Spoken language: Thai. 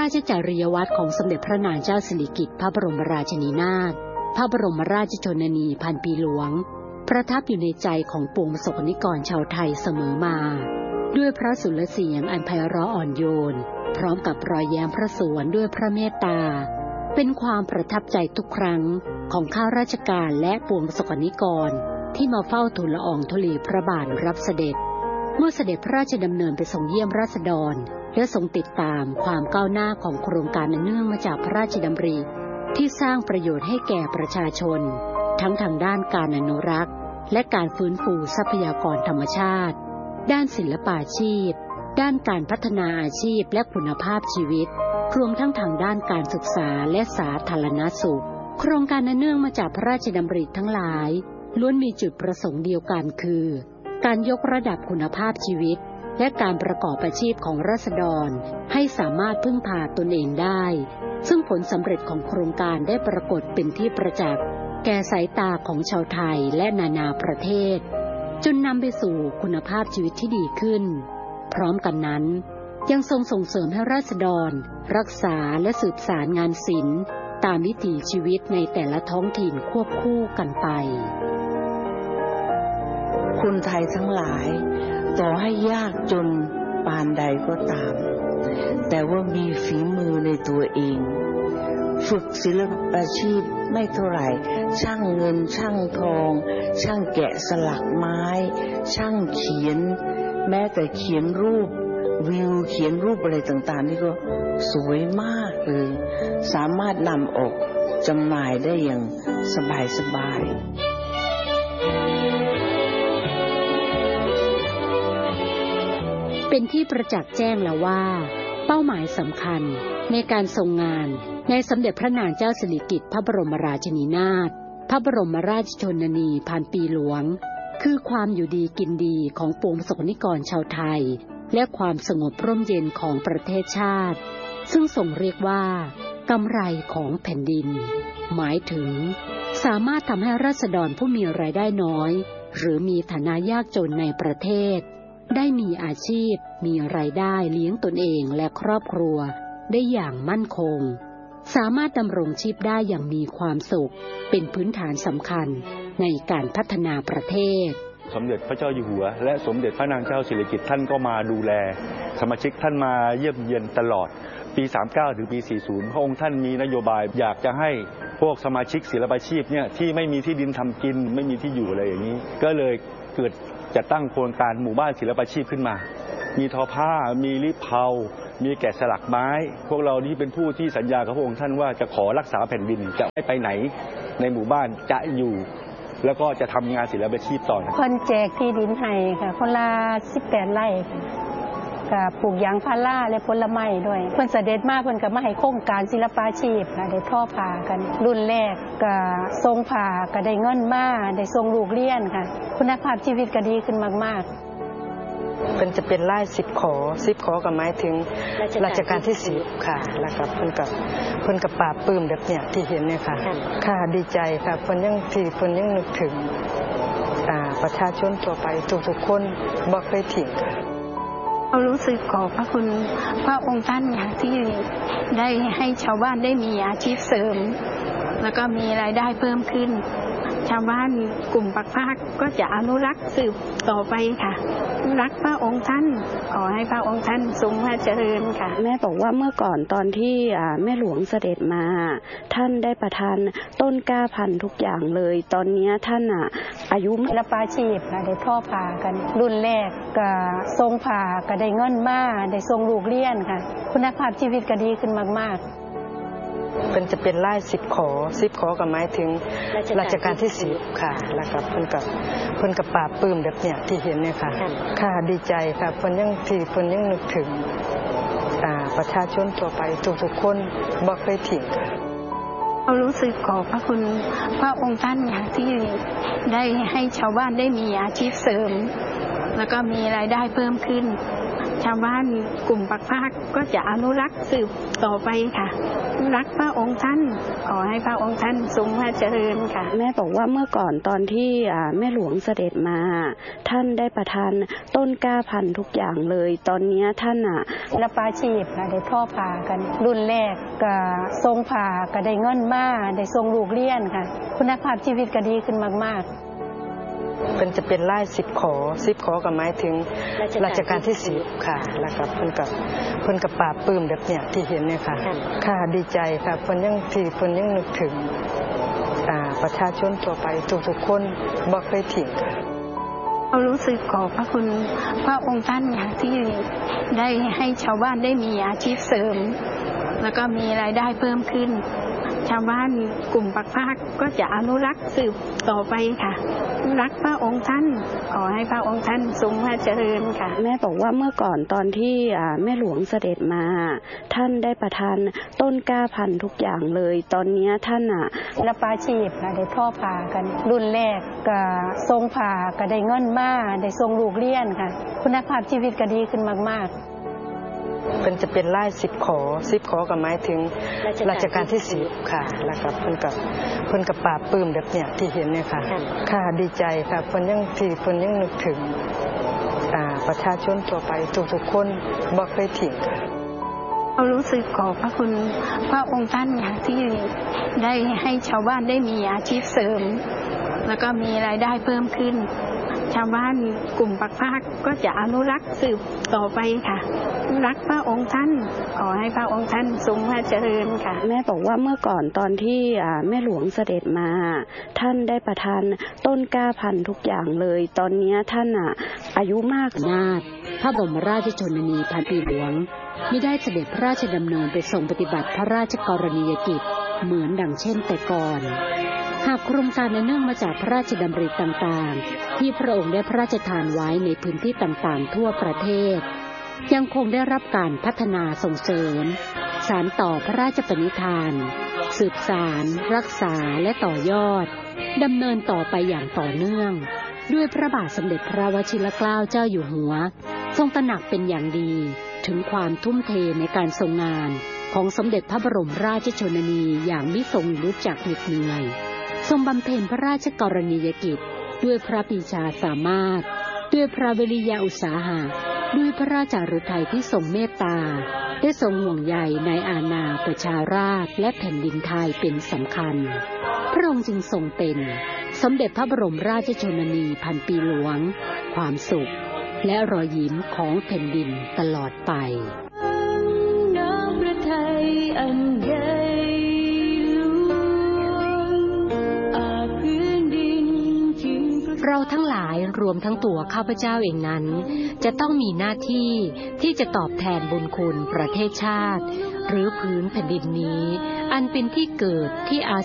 ราชจริยวัตรของสมเด็จพระนางเจ้าสิริกิติ์พระบรมราชินีนาถพระบรมราชชนนีพันปีหลวงประทับอยู่ในใจของปวงประสบนิกรชาวไทยเสมอมาด้วยพระสุรเสียงอันไพเราะอ่อนโยนพร้อมกับรอยแย้มพระสวนด้วยพระเมตตาเป็นความประทับใจทุกครั้งของข้าราชการและปวงประสบนิกรที่มาเฝ้าทูลละอองธุลีพระบาทรับเสด็จเมื่อเสด็จพระราชดำเนินไปทรงเยี่ยมราษฎรและทรงติดตามความก้าวหน้าของโครงการเนื่องมาจากพระราชดำริที่สร้างประโยชน์ให้แก่ประชาชนทั้งทางด้านการอนุรักษ์และการฟื้นฟูทรัพยากรธรรมชาติด้านศิลปาชีพด้านการพัฒนาอาชีพและคุณภาพชีวิตรวมทั้งทางด้านการศึกษาและสาธารณสุขโครงการเนื่องมาจากพระราชดำริทั้งหลายล้วนมีจุดประสงค์เดียวกันคือการยกระดับคุณภาพชีวิตและการประกอบอาชีพของราษฎรให้สามารถพึ่งพาตนเองได้ซึ่งผลสำเร็จของโครงการได้ปรากฏเป็นที่ประจักษ์แก่สายตาของชาวไทยและนานาประเทศจนนำไปสู่คุณภาพชีวิตที่ดีขึ้นพร้อมกันนั้นยังทรงส่งเสริมให้ราษฎรรักษาและสืบสารงานศิลป์ตามวิถีชีวิตในแต่ละท้องถิ่นควบคู่กันไปคนไทยทั้งหลายต่อให้ยากจนปานใดก็ตามแต่ว่ามีฝีมือในตัวเองฝึกศิลปอาชีพไม่เท่าไหร่ช่างเงินช่างทองช่างแกะสลักไม้ช่างเขียนแม้แต่เขียนรูปวิวเขียนรูปอะไรต่างๆนี่ก็สวยมากเลยสามารถนำออกจำหน่ายได้อย่างสบายๆเป็นที่ประจักษ์แจ้งแล้วว่าเป้าหมายสำคัญในการทรงงานในสมเด็จพระนางเจ้าสิริกิติ์พระบรมราชินีนาถพระบรมราชชนนีพันปีหลวงคือความอยู่ดีกินดีของปวงประสบนิกรชาวไทยและความสงบร่มเย็นของประเทศชาติซึ่งทรงเรียกว่ากำไรของแผ่นดินหมายถึงสามารถทำให้ราษฎรผู้มีรายได้น้อยหรือมีฐานะยากจนในประเทศได้มีอาชีพมีรายได้เลี้ยงตนเองและครอบครัวได้อย่างมั่นคงสามารถดำรงชีพได้อย่างมีความสุขเป็นพื้นฐานสำคัญในการพัฒนาประเทศสมเด็จพระเจ้าอยู่หัวและสมเด็จพระนางเจ้าสิริกิติ์ท่านก็มาดูแลสมาชิกท่านมาเยี่ยมเยียนตลอดปี39ถึงปี40พระองค์ท่านมีนโยบายอยากจะให้พวกสมาชิกศิลปาชีพเนี่ยที่ไม่มีที่ดินทำกินไม่มีที่อยู่อะไรอย่างนี้ก็เลยเกิดจะตั้งโครงการหมู่บ้านศิลปาชีพขึ้นมามีทอผ้ามีริบเผามีแกะสลักไม้พวกเรานี่เป็นผู้ที่สัญญากับพระองค์ท่านว่าจะขอรักษาแผ่นดินจะไม่ไปไหนในหมู่บ้านจะอยู่แล้วก็จะทำงานศิลปาชีพต่อคนแจกที่ดินให้ค่ะคนละ18 ไร่กับปลูกยางพาราและผลไม้ด้วยเพิ่นเสด็จมาเพิ่นก็มาให้โครงการศิลปาชีพค่ะได้ทอผ้ากันรุ่นแรกก็ทรงผ้าก็ได้เงินมาได้ส่งลูกเรียนค่ะคุณภาพชีวิตก็ดีขึ้นมากๆเป็นจะเป็นไร่10 ขอก็หมายถึงรัชกาลที่10ค่ะแล้วก็เพิ่นกับปราบปลื้มแบบเนี้ยที่เห็นเนี่ยค่ะค่ะดีใจค่ะเพิ่นยังนึกถึงประชาชนทั่วไปทุกๆคนบ่เคยทิ้งเรารู้สึกขอบพระคุณพระองค์ท่านค่ะที่ได้ให้ชาวบ้านได้มีอาชีพเสริมแล้วก็มีรายได้เพิ่มขึ้นชาวบ้านกลุ่มปักพากก็จะอนุรักษ์สืบต่อไปค่ะรักพระองค์ท่านขอให้พระองค์ท่านทรงพระเจริญค่ะแม่บอกว่าเมื่อก่อนตอนที่แม่หลวงเสด็จมาท่านได้ประทานต้นกล้าพันธุ์ทุกอย่างเลยตอนนี้ท่านอายุศิลปาชีพค่ะได้ทอผ้ากันรุ่นแรกก็ทรงผ้าก็ได้เงินมาได้ส่งลูกเรียนค่ะคุณภาพชีวิตก็ดีขึ้นมากๆเป็นจะเป็นไร่10 ขอก็หมายถึงรัชกาลที่10ค่ะแล้วก็เพิ่นกับปราบปลื้มแบบเนี้ยที่เห็นเนี่ยค่ะค่ะดีใจค่ะเพิ่นยังนึกถึงประชาชนทั่วไปทุกๆคนบ่เคยทิ้งเรารู้สึกขอบพระคุณพระองค์ท่านค่ะที่ได้ให้ชาวบ้านได้มีอาชีพเสริมแล้วก็มีรายได้เพิ่มขึ้นชาวบ้านกลุ่มปักภาคก็จะอนุรักษ์สืบต่อไปค่ะรักพระองค์ท่านขอให้พระองค์ท่านทรงพระเจริญค่ะแม่บอกว่าเมื่อก่อนตอนที่แม่หลวงเสด็จมาท่านได้ประทานต้นกล้าพันธุ์ทุกอย่างเลยตอนนี้ท่านรับอาชีพค่ะได้พ่อผ่ากันรุ่นแรกก็ทรงผ่าก็ได้เงินมาได้ทรงลูกเลี้ยนค่ะคุณภาพชีวิตก็ดีขึ้นมากๆเป็นจะเป็นไล่10 ขอก็หมายถึงรัชกาลที่10ค่ะแล้วก็เพิ่นกับปราบปลื้มแบบเนี้ยที่เห็นเนี่ยค่ะค่ะดีใจค่ะเพิ่นยังนึกถึงประชาชนทั่วไปทุกๆคนบ่เคยทิ้งค่ะเรารู้สึกขอบพระคุณพระองค์ท่านค่ะที่ได้ให้ชาวบ้านได้มีอาชีพเสริมแล้วก็มีรายได้เพิ่มขึ้นชาวบ้านกลุ่มปักภาคก็จะอนุรักษ์สืบต่อไปค่ะรักพระองค์ท่านขอให้พระองค์ท่านทรงพระเจริญค่ะแม่บอกว่าเมื่อก่อนตอนที่แม่หลวงเสด็จมาท่านได้ประทานต้นกล้าพันธุ์ทุกอย่างเลยตอนนี้ท่านรับอาชีพค่ะได้พ่อผ่ากันรุ่นแรกก็ทรงผ่าก็ได้เงินมาได้ทรงลูกเลี้ยนค่ะคุณภาพชีวิตก็ดีขึ้นมากๆเป็นจะเป็นไล่10 ขอก็หมายถึงรัชกาลที่10ค่ะแล้วก็เพิ่นกับปราบปลื้มแบบเนี้ยที่เห็นเนี่ยค่ะค่ะดีใจค่ะเพิ่นยังนึกถึงประชาชนทั่วไปทุกๆคนบ่เคยทิ้งค่ะเรารู้สึกขอบพระคุณพระองค์ท่านค่ะที่ได้ให้ชาวบ้านได้มีอาชีพเสริมแล้วก็มีรายได้เพิ่มขึ้นชาวบ้านกลุ่มปักภาคก็จะอนุรักษ์สืบต่อไปค่ะรักพระองค์ท่านขอให้พระองค์ท่านทรงพระเจริญค่ะแม่บอกว่าเมื่อก่อนตอนที่แม่หลวงเสด็จมาท่านได้ประทานต้นกล้าพันธุ์ทุกอย่างเลยตอนนี้ท่านอายุมากนาถพระบรมราชชนนีพันปีหลวงมิได้เสด็จพระราชดำเนินไปทรงปฏิบัติพระราชกรณียกิจเหมือนดังเช่นแต่ก่อนหากโครงการเนื่องมาจากพระราชดำริต่างๆที่พระองค์ได้พระราชทานไว้ในพื้นที่ต่างๆทั่วประเทศยังคงได้รับการพัฒนาส่งเสริมสานต่อพระราชปณิธานสืบสานรักษาและต่อยอดดำเนินต่อไปอย่างต่อเนื่องด้วยพระบาทสมเด็จพระวชิรเกล้าเจ้าอยู่หัวทรงตระหนักเป็นอย่างดีถึงความทุ่มเทในการทรงงานของสมเด็จพระบรมราชชนนีอย่างมิทรงรู้จักเหน็ดเหนื่อยทรงบำเพ็ญพระราชกรณียกิจด้วยพระปรีชาสามารถด้วยพระวิริยะอุตสาหะด้วยพระราชฤทัยที่ทรงเมตตาได้ทรงห่วงใยในอาณาประชาราษฎร์และแผ่นดินไทยเป็นสำคัญพระองค์จึงทรงเป็นสมเด็จพระบรมราชชนนีพันปีหลวงความสุขและรอยยิ้มของแผ่นดินตลอดไปน้ำพระทัยอันใหญ่เราทั้งหลายรวมทั้งตัวข้าพเจ้าเองนั้นจะต้องมีหน้าที่ที่จะตอบแทนบุญคุณประเทศชาติหรือพื้นแผ่นดินนี้อันเป็นที่เกิดที่อา